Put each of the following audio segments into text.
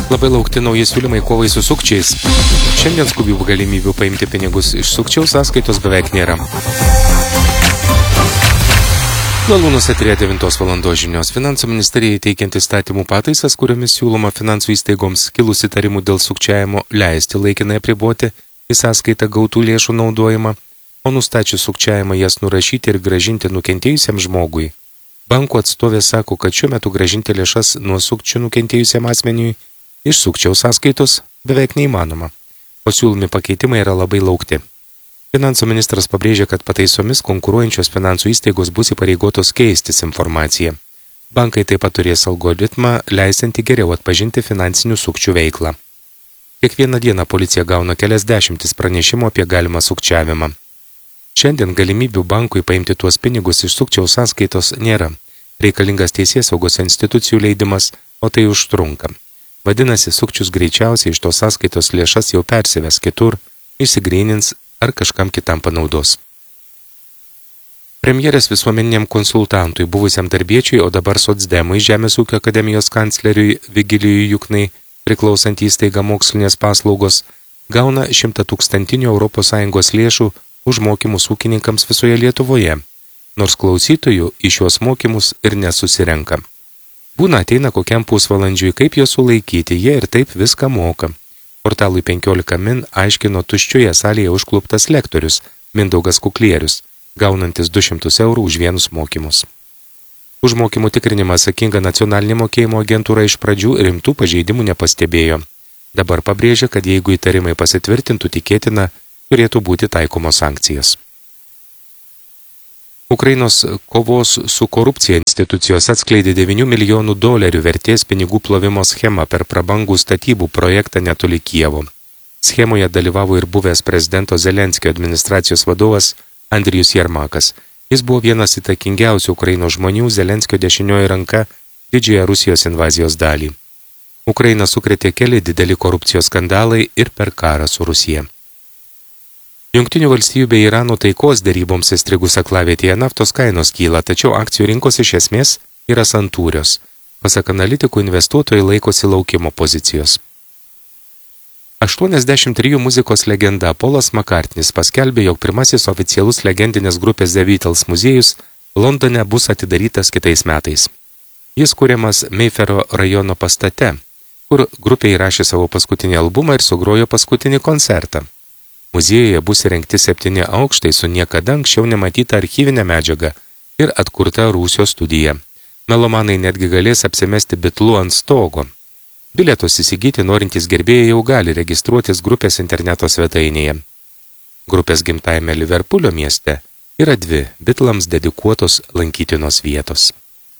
Labai laukti nauji siūlymai kovai su sukčiais. Šiandien skubių galimybių paimti pinigus iš sukčiaus sąskaitos beveik nėra. Lalūnus eterėje 9 valandos žinios. Finansų ministerijai teikiant įstatymų pataisas, kuriomis siūloma finansų įstaigoms kilus įtarimų dėl sukčiavimo leisti laikinai apriboti į sąskaitą gautų lėšų naudojimą, o nustačius sukčiavimą jas nurašyti ir grąžinti nukentėjusiam žmogui. Bankų atstovė sako, kad šiuo metu grąžinti lėšas nuo sukčių nukentėjusiam asmeniui iš sukčiaus sąskaitos beveik neįmanoma, o siūlomi pakeitimai yra labai laukti. Finansų ministras pabrėžė, kad pataisomis konkuruojančios finansų įstaigos bus įpareigotos keistis informaciją. Bankai taip pat turės algoritmą, leisiantį geriau atpažinti finansinių sukčių veiklą. Kiekvieną dieną policija gauna kelias dešimtis pranešimų apie galimą sukčiavimą. Šiandien galimybių bankui paimti tuos pinigus iš sukčiaus sąskaitos nėra. Reikalingas teisėsaugos institucijų leidimas, o tai užtrunka. Vadinasi, sukčius greičiausiai iš tos sąskaitos lėšas jau persives kitur, išsigrynins ar kažkam kitam panaudos. Premjerės visuomeniniam konsultantui, buvusiam darbiečiui, o dabar socdemui Žemės ūkio akademijos kancleriui Vigilijui Juknai priklausant įstaiga mokslinės paslaugos, gauna 100-tūkstantinių ES lėšų už mokymus ūkininkams visoje Lietuvoje, nors klausytojų į šiuos mokymus ir nesusirenka. Būna ateina kokiam pusvalandžiui, kaip juos sulaikyti, jie ir taip viską moka. Portalui 15 min aiškino tuščioje salėje užkluptas lektorius Mindaugas Kuklierius, gaunantis 200 eurų už vienus mokymus. Už mokymų tikrinimą atsakinga nacionalinė mokėjimo agentūra iš pradžių rimtų pažeidimų nepastebėjo. Dabar pabrėžia, kad jeigu įtarimai pasitvirtintų, tikėtina, turėtų būti taikomos sankcijos. Ukrainos kovos su korupcija institucijos atskleidė $9 milijonų vertės pinigų plovimo schemą per prabangų statybų projektą netoli Kijevo. Schemoje dalyvavo ir buvęs prezidento Zelenskio administracijos vadovas Andrijus Jermakas. Jis buvo vienas įtakingiausių Ukrainos žmonių, Zelenskio dešinioji ranka didžiąją Rusijos invazijos dalį. Ukrainą sukrėtė keli dideli korupcijos skandalai ir per karą su Rusija. Jungtinių valstijų bei Irano taikos deryboms įstrigus aklavietėje naftos kainos kyla, tačiau akcijų rinkos iš esmės yra santūrios. Pasak analitikų, investuotojai laikosi laukimo pozicijos. 83 muzikos legenda Polas McCartney's paskelbė, jog pirmasis oficialus legendinės grupės The Beatles muziejus Londone bus atidarytas kitais metais. Jis kuriamas Mayfairo rajono pastate, kur grupė įrašė savo paskutinį albumą ir sugrojo paskutinį koncertą. Muziejuje bus įrengti 7 aukštai su niekada anksčiau nematyta archyvinė medžiaga ir atkurta Rūsio studija. Melomanai netgi galės apsimesti Beatlų ant stogo. Bilietus įsigyti norintys gerbėjai jau gali registruotis grupės interneto svetainėje. Grupės gimtajame Liverpulio mieste yra 2 Beatlams dedikuotos lankytinos vietos.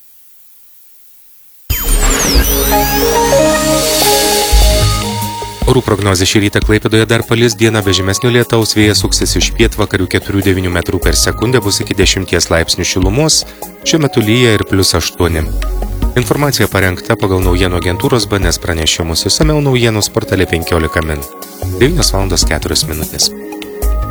Orų prognozė šį rytą Klaipėdoje dar palis, dieną be žymesnio lietaus, vėjas suksis iš pietvakarių 4–9 metrų per sekundę, bus iki 10 laipsnių šilumos, šiuo metu lyja ir +8. Informacija parengta pagal naujienų agentūros BNS pranešimus, išsamiau naujienos portale 15 min. 9:04 minutės.